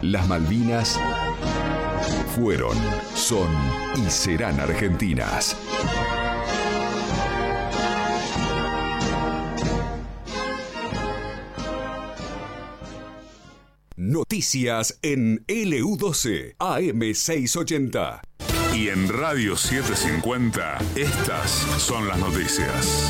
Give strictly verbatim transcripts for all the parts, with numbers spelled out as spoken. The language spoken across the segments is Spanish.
Las Malvinas fueron, son y serán argentinas. Noticias en L U doce, A M seiscientos ochenta. Y en Radio setecientos cincuenta, estas son las noticias.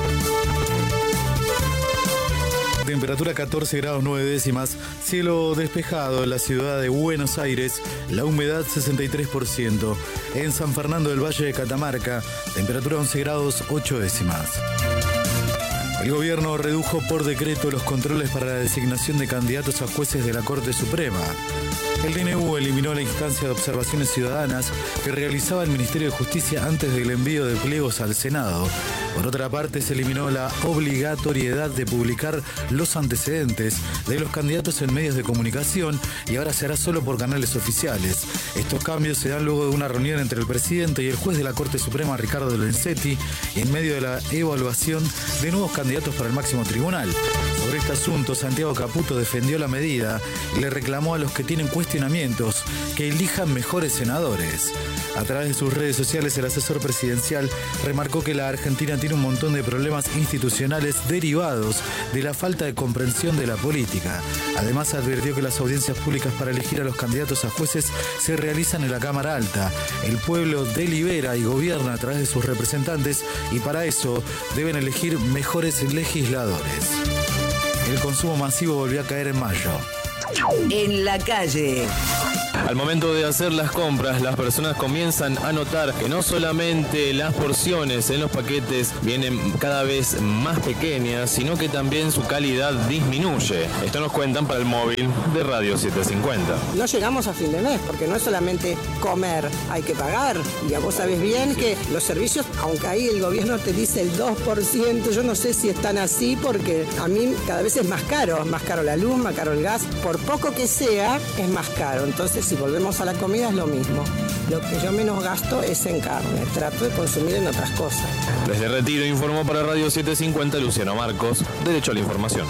Temperatura catorce grados nueve décimas, cielo despejado en la ciudad de Buenos Aires, la humedad sesenta y tres por ciento. En San Fernando del Valle de Catamarca, temperatura once grados ocho décimas. El gobierno redujo por decreto los controles para la designación de candidatos a jueces de la Corte Suprema. El D N U eliminó la instancia de observaciones ciudadanas que realizaba el Ministerio de Justicia antes del envío de pliegos al Senado. Por otra parte, se eliminó la obligatoriedad de publicar los antecedentes de los candidatos en medios de comunicación y ahora se hará solo por canales oficiales. Estos cambios se dan luego de una reunión entre el presidente y el juez de la Corte Suprema, Ricardo Lorenzetti, en medio de la evaluación de nuevos candidatos para el máximo tribunal. Sobre este asunto, Santiago Caputo defendió la medida y le reclamó a los que tienen cuestionamientos que elijan mejores senadores. A través de sus redes sociales, el asesor presidencial remarcó que la Argentina tiene un montón de problemas institucionales derivados de la falta de comprensión de la política. Además, advirtió que las audiencias públicas para elegir a los candidatos a jueces se realizan en la Cámara Alta. El pueblo delibera y gobierna a través de sus representantes y para eso deben elegir mejores legisladores. El consumo masivo volvió a caer en mayo. En la calle. Al momento de hacer las compras, las personas comienzan a notar que no solamente las porciones en los paquetes vienen cada vez más pequeñas, sino que también su calidad disminuye. Esto nos cuentan para el móvil de Radio setecientos cincuenta. No llegamos a fin de mes, porque no es solamente comer, hay que pagar. Y vos sabés bien que los servicios, aunque ahí el gobierno te dice el dos por ciento, yo no sé si están así, porque a mí cada vez es más caro. Más caro la luz, más caro el gas. Por poco que sea, es más caro. Entonces, si volvemos a la comida es lo mismo. Lo que yo menos gasto es en carne. Trato de consumir en otras cosas. Desde Retiro informó para Radio setecientos cincuenta Luciano Marcos, Derecho a la Información.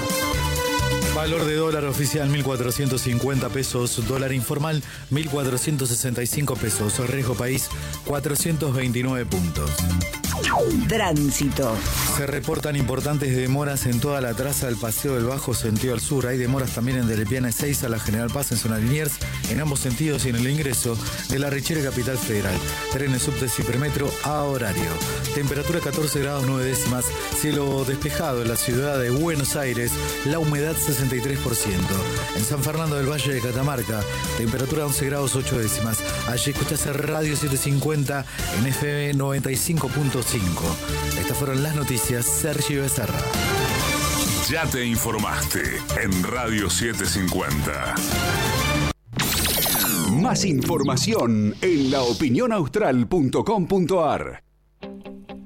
Valor de dólar oficial mil cuatrocientos cincuenta pesos, dólar informal mil cuatrocientos sesenta y cinco pesos, riesgo país cuatrocientos veintinueve puntos. Tránsito. Se reportan importantes demoras en toda la traza del Paseo del Bajo sentido al sur. Hay demoras también en Delepiana Ezeiza, la General Paz en zona Liniers, en ambos sentidos y en el ingreso de la Richere Capital Federal. Trenes subtes y premetro a horario. Temperatura catorce grados nueve décimas, cielo despejado en la ciudad de Buenos Aires, la humedad sesenta y tres por ciento. En San Fernando del Valle de Catamarca, temperatura once grados ocho décimas. Allí escuchás Radio setecientos cincuenta en F M noventa y cinco punto cinco. Estas fueron las noticias. Sergio Becerra. Ya te informaste en Radio setecientos cincuenta. Más información en la opinión austral punto com punto a r.